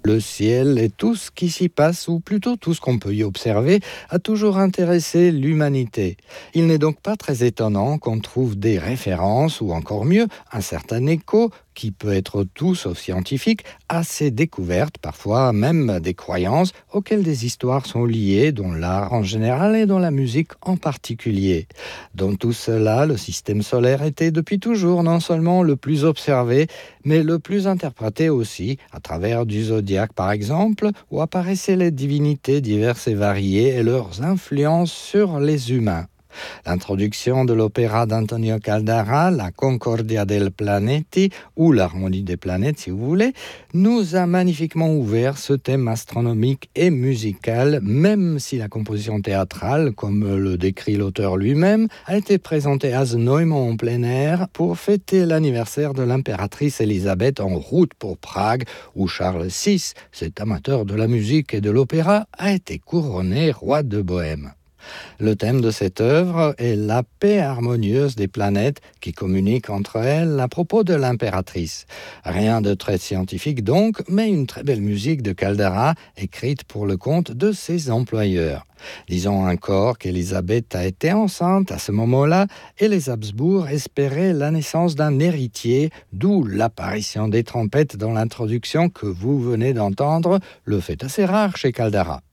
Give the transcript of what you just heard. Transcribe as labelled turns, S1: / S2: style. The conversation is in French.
S1: Le ciel et tout ce qui s'y passe, ou plutôt tout ce qu'on peut y observer, a toujours intéressé l'humanité. Il n'est donc pas très étonnant qu'on trouve des références, ou encore mieux, un certain écho, qui peut être tout sauf scientifique, à ces découvertes, parfois même des croyances, auxquelles des histoires sont liées, dont l'art en général et dont la musique en particulier. Dans tout cela, le système solaire était depuis toujours non seulement le plus observé, mais le plus interprété aussi, à travers du zodiaque par exemple, où apparaissaient les divinités diverses et variées et leurs influences sur les humains. L'introduction de l'opéra d'Antonio Caldara, la Concordia del Planeti, ou l'harmonie des planètes si vous voulez, nous a magnifiquement ouvert ce thème astronomique et musical, même si la composition théâtrale, comme le décrit l'auteur lui-même, a été présentée à Znojmo en plein air pour fêter l'anniversaire de l'impératrice Élisabeth en route pour Prague, où Charles VI, cet amateur de la musique et de l'opéra, a été couronné roi de Bohême. Le thème de cette œuvre est la paix harmonieuse des planètes qui communiquent entre elles à propos de l'impératrice. Rien de très scientifique donc, mais une très belle musique de Caldara écrite pour le compte de ses employeurs. Disons encore qu'Élisabeth a été enceinte à ce moment-là et les Habsbourg espéraient la naissance d'un héritier, d'où l'apparition des trompettes dans l'introduction que vous venez d'entendre, le fait assez rare chez Caldara.